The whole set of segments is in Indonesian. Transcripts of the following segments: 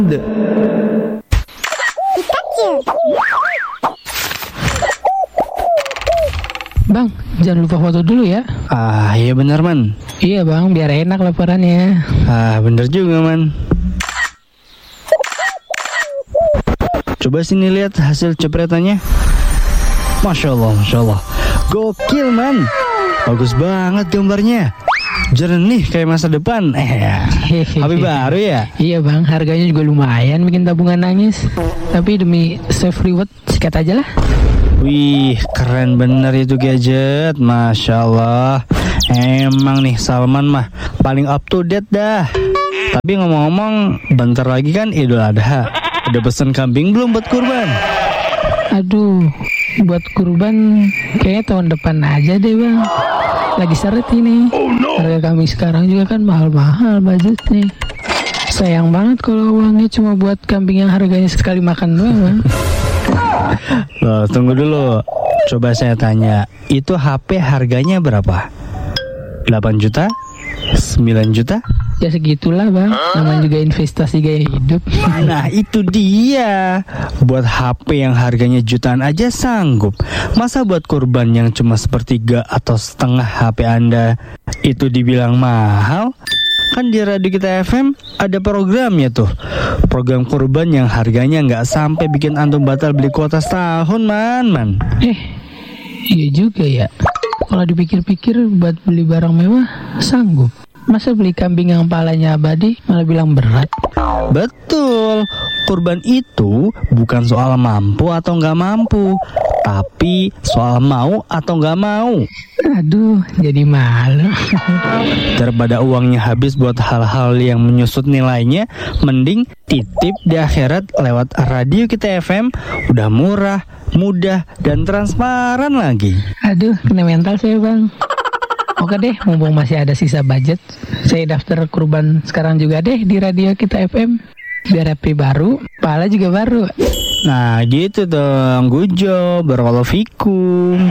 Bang, jangan lupa foto dulu ya. Iya bener man. Iya bang, biar enak laporannya. Bener juga man. Coba sini lihat hasil cepretannya. Masya Allah. Gokil man. Bagus banget gambarnya. Jernih kayak masa depan. HP baru ya? Iya bang, harganya juga lumayan bikin tabungan nangis. Tapi demi save reward, sikat aja lah. Wih, keren bener itu gadget. Masya Allah. Emang nih Salman mah paling up to date dah. Tapi ngomong-ngomong, bentar lagi kan Idul Adha. Udah pesen kambing belum buat kurban? Aduh, buat kurban kayaknya tahun depan aja deh bang. Lagi seret ini. Harga kami sekarang juga kan mahal-mahal budgetnya. Sayang banget kalau uangnya cuma buat kambing yang harganya sekali makan doang bang. Loh, tunggu dulu. Coba saya tanya, itu HP harganya berapa? 8 juta? 9 juta? Ya segitulah bang, namanya juga investasi gaya hidup. Nah itu dia. Buat HP yang harganya jutaan aja sanggup. Masa buat kurban yang cuma sepertiga atau setengah HP Anda itu dibilang mahal? Kan di Radio Kita FM ada programnya tuh. Program kurban yang harganya nggak sampai bikin antum batal beli kuota setahun man. Iya juga ya. Kalau dipikir-pikir buat beli barang mewah sanggup. Masa beli kambing yang palanya abadi malah bilang berat? Betul. Kurban itu bukan soal mampu atau nggak mampu, tapi soal mau atau nggak mau. Aduh, jadi malu. Daripada uangnya habis buat hal-hal yang menyusut nilainya, mending titip di akhirat lewat Radio Kita FM. Udah murah, mudah, dan transparan lagi. Aduh, kena mental saya bang. Oke deh, mumpung masih ada sisa budget, saya daftar kurban sekarang juga deh di Radio Kita FM. Biar HP baru, pahala juga baru. Nah gitu dong, Gujo, barakallahu fikum.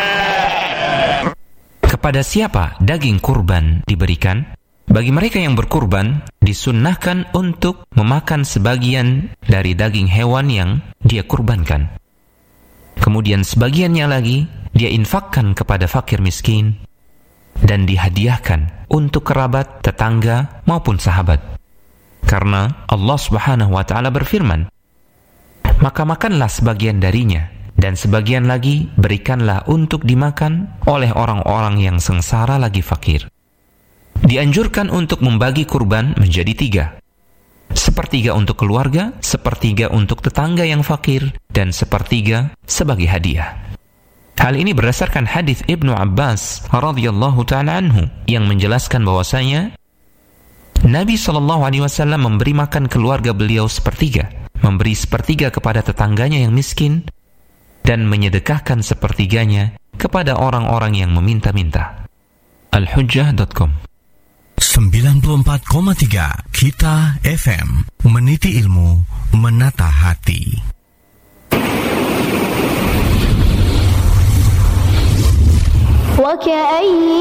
Kepada siapa daging kurban diberikan? Bagi mereka yang berkurban, disunnahkan untuk memakan sebagian dari daging hewan yang dia kurbankan. Kemudian sebagiannya lagi dia infakkan kepada fakir miskin dan dihadiahkan untuk kerabat, tetangga maupun sahabat. Karena Allah Subhanahu wa taala berfirman, "Maka makanlah sebagian darinya dan sebagian lagi berikanlah untuk dimakan oleh orang-orang yang sengsara lagi fakir." Dianjurkan untuk membagi kurban menjadi 3. Sepertiga untuk keluarga, sepertiga untuk tetangga yang fakir, dan sepertiga sebagai hadiah. Hal ini berdasarkan hadis Ibnu Abbas radhiyallahu ta'ala anhu yang menjelaskan bahwasanya Nabi SAW memberi makan keluarga beliau sepertiga, memberi sepertiga kepada tetangganya yang miskin, dan menyedekahkan sepertiganya kepada orang-orang yang meminta-minta. Al-Hujjah.com 94,3 Kita FM, meniti ilmu, menata hati. وكأي